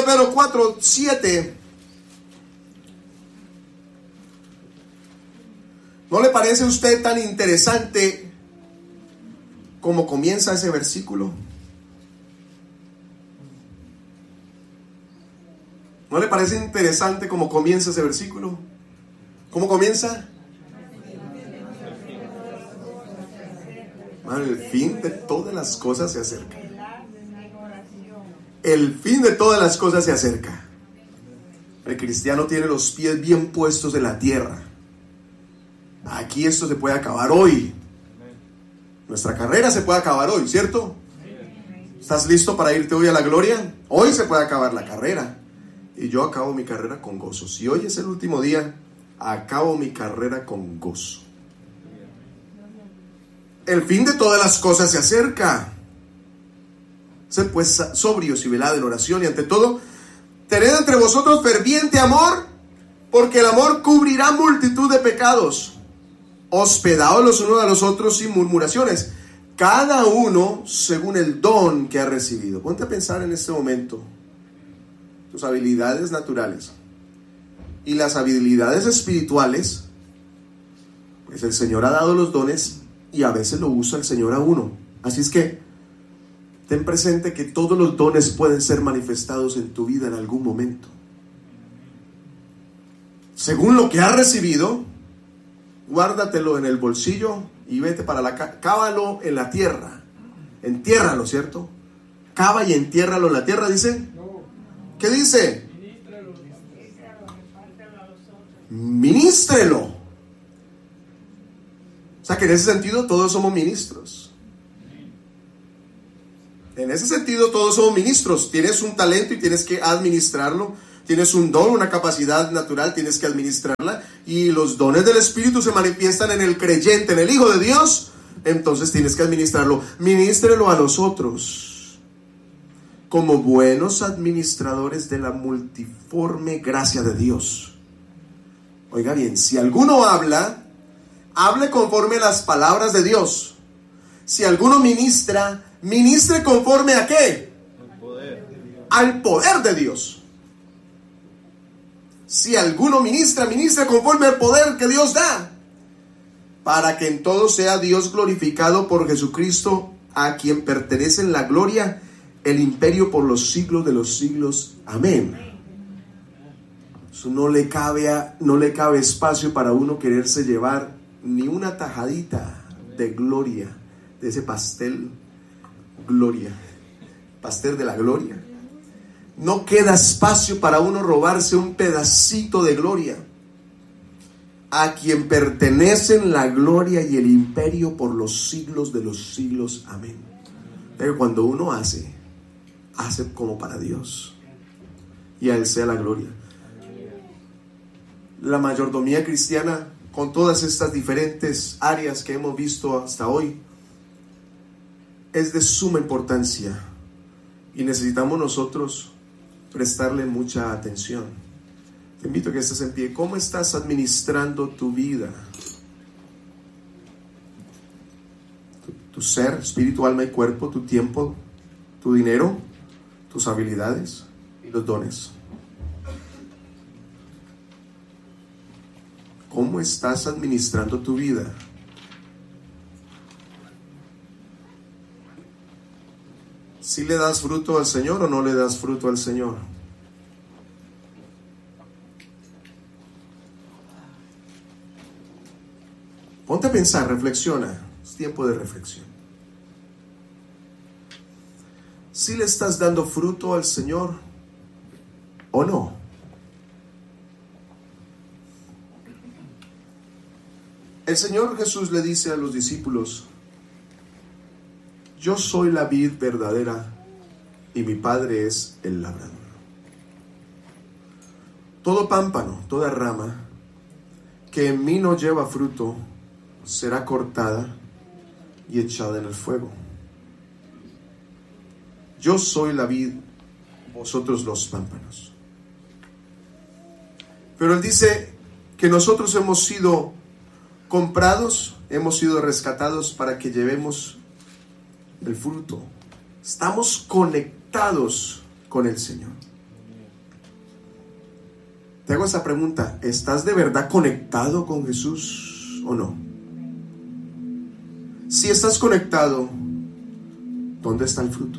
de Pedro 4:7. ¿No le parece a usted tan interesante como comienza ese versículo? ¿No le parece interesante cómo comienza ese versículo? ¿Cómo comienza? El fin de todas las cosas se acerca. El fin de todas las cosas se acerca. El cristiano tiene los pies bien puestos en la tierra. Aquí esto se puede acabar hoy. Nuestra carrera se puede acabar hoy, ¿cierto? ¿Estás listo para irte hoy a la gloria? Hoy se puede acabar la carrera. Y yo acabo mi carrera con gozo. Si hoy es el último día, acabo mi carrera con gozo. El fin de todas las cosas se acerca. Sed pues sobrios y velad en oración, y ante todo, tened entre vosotros ferviente amor, porque el amor cubrirá multitud de pecados. Hospedaos los unos a los otros sin murmuraciones, cada uno según el don que ha recibido. Ponte a pensar en este momento tus habilidades naturales y las habilidades espirituales. Pues el Señor ha dado los dones y a veces lo usa el Señor a uno. Así es que ten presente que todos los dones pueden ser manifestados en tu vida en algún momento. Según lo que has recibido, guárdatelo en el bolsillo y vete para la cábalo en la tierra. Entiérralo, ¿cierto? Cava y entiérralo en la tierra, dice. ¿Qué dice? Ministrelo. O sea que en ese sentido todos somos ministros. En ese sentido todos somos ministros. Tienes un talento y tienes que administrarlo. Tienes un don, una capacidad natural, tienes que administrarla. Y los dones del Espíritu se manifiestan en el creyente, en el Hijo de Dios. Entonces tienes que administrarlo. Ministrelo a los otros como buenos administradores de la multiforme gracia de Dios. Oiga bien, si alguno habla, hable conforme a las palabras de Dios. Si alguno ministra, ministre conforme a ¿qué? Al poder de Dios. Si alguno ministra, ministra conforme al poder que Dios da, para que en todo sea Dios glorificado por Jesucristo, a quien pertenecen la gloria, el imperio por los siglos de los siglos. Amén. Eso no le cabe espacio para uno quererse llevar ni una tajadita de gloria, de ese pastel gloria, pastel de la gloria. No queda espacio para uno robarse un pedacito de gloria. A quien pertenecen la gloria y el imperio por los siglos de los siglos. Amén. Pero cuando uno hace como para Dios, y a Él sea la gloria. La mayordomía cristiana, con todas estas diferentes áreas que hemos visto hasta hoy, es de suma importancia y necesitamos nosotros prestarle mucha atención. Te invito a que estés en pie. ¿Cómo estás administrando tu vida? Tu ser, espíritu, alma y cuerpo, tu tiempo, tu dinero, tus habilidades y los dones. ¿Cómo estás administrando tu vida? ¿Si le das fruto al Señor o no le das fruto al Señor? Ponte a pensar, reflexiona. Es tiempo de reflexión. ¿Si le estás dando fruto al Señor o no? El Señor Jesús le dice a los discípulos: yo soy la vid verdadera y mi Padre es el labrador. Todo pámpano, toda rama que en mí no lleva fruto será cortada y echada en el fuego. Yo soy la vid, vosotros los pámpanos. Pero Él dice que nosotros hemos sido comprados, hemos sido rescatados para que llevemos el fruto. Estamos conectados con el Señor. Te hago esa pregunta: ¿estás de verdad conectado con Jesús o no? Si estás conectado, ¿dónde está el fruto?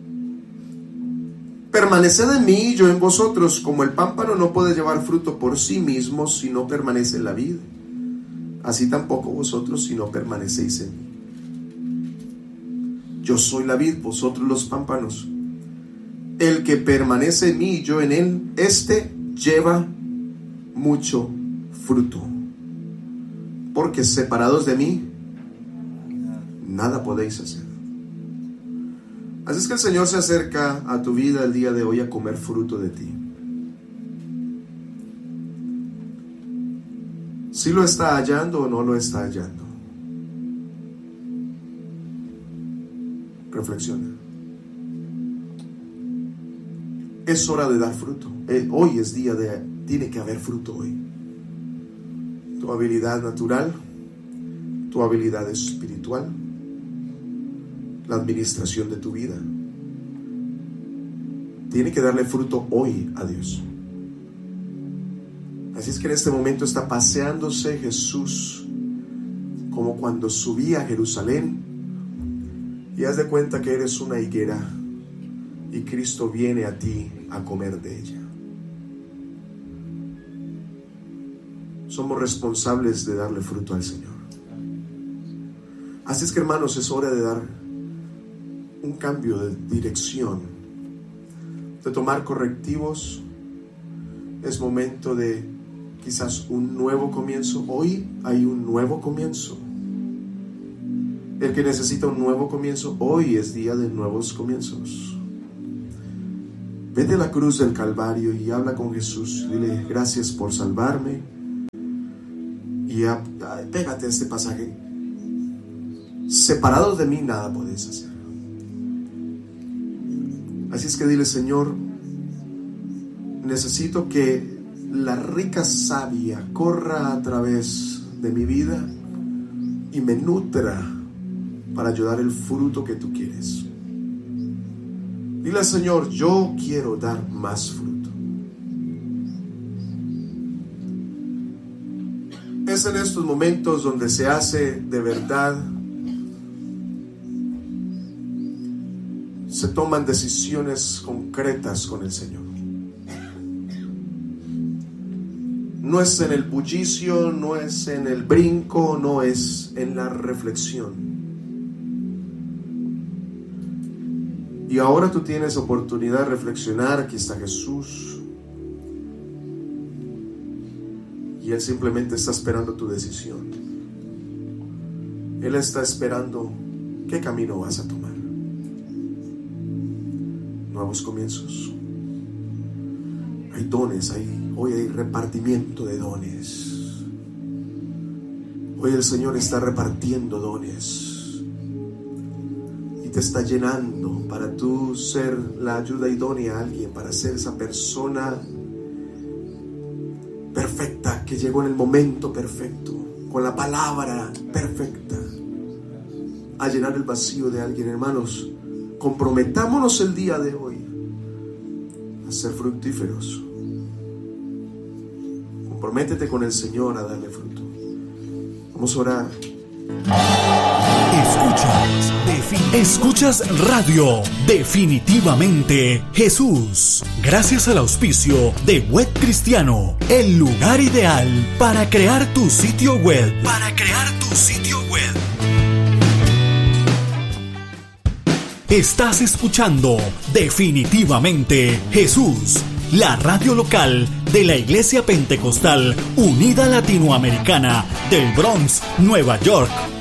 Permaneced en mí y yo en vosotros, como el pámpano no puede llevar fruto por sí mismo si no permanece en la vid, así tampoco vosotros si no permanecéis en mí. Yo soy la vid, vosotros los pámpanos. El que permanece en mí y yo en él, este lleva mucho fruto, porque separados de mí nada podéis hacer. Así es que el Señor se acerca a tu vida el día de hoy a comer fruto de ti. ¿Sí lo está hallando o no lo está hallando? Reflexiona. Es hora de dar fruto. Hoy es día de... Tiene que haber fruto hoy. Tu habilidad natural, tu habilidad espiritual, la administración de tu vida, tiene que darle fruto hoy a Dios. Así es que en este momento está paseándose Jesús como cuando subía a Jerusalén, y haz de cuenta que eres una higuera y Cristo viene a ti a comer de ella. Somos responsables de darle fruto al Señor. Así es que, hermanos, es hora de dar un cambio de dirección, de tomar correctivos. Es momento de quizás un nuevo comienzo. Hoy hay un nuevo comienzo. El que necesita un nuevo comienzo, hoy es día de nuevos comienzos. Vete a la cruz del Calvario y habla con Jesús. Dile: gracias por salvarme. Y pégate a este pasaje: separados de mí nada podéis hacer. Así es que dile: Señor, necesito que la rica savia corra a través de mi vida y me nutra para ayudar el fruto que tú quieres. Dile: Señor, yo quiero dar más fruto. Es en estos momentos donde se hace de verdad, se toman decisiones concretas con el Señor. No es en el bullicio, no es en el brinco, no es en la reflexión. Y ahora tú tienes oportunidad de reflexionar. Aquí está Jesús y Él simplemente está esperando tu decisión. Él está esperando qué camino vas a tomar. Nuevos comienzos. Hay dones, hoy hay repartimiento de dones. Hoy el Señor está repartiendo dones y te está llenando para tú ser la ayuda idónea a alguien, para ser esa persona perfecta que llegó en el momento perfecto, con la palabra perfecta, a llenar el vacío de alguien. Hermanos, comprometámonos el día de hoy a ser fructíferos. Comprométete con el Señor a darle fruto. Vamos a orar. Escuchas Radio Definitivamente Jesús. Gracias al auspicio de Web Cristiano, el lugar ideal para crear tu sitio web. Estás escuchando Definitivamente Jesús, la radio local de la Iglesia Pentecostal Unida Latinoamericana del Bronx, Nueva York.